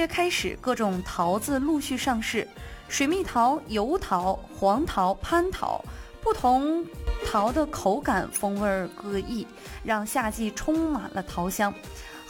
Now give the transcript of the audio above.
月开始，各种桃子陆续上市，水蜜桃、油桃、黄桃、蟠桃，不同桃的口感风味各异，让夏季充满了桃香。